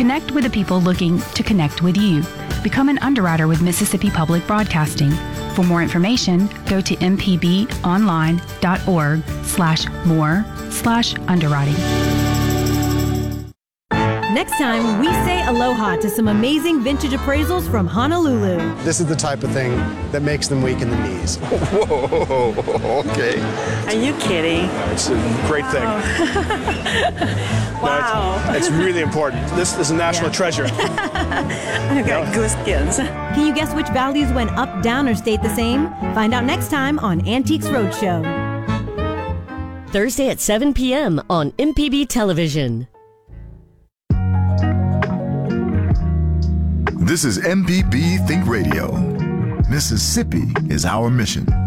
Connect with the people looking to connect with you. Become an underwriter with Mississippi Public Broadcasting. For more information, go to mpbonline.org/more/underwriting. Next time, we say aloha to some amazing vintage appraisals from Honolulu. This is the type of thing that makes them weak in the knees. Whoa, okay. Are you kidding? It's a great thing. Wow. No, it's really important. This is a national treasure. I've got goosebumps. Can you guess which values went up, down, or stayed the same? Find out next time on Antiques Roadshow. Thursday at 7 p.m. on MPB Television. This is MPB Think Radio. Mississippi is our mission.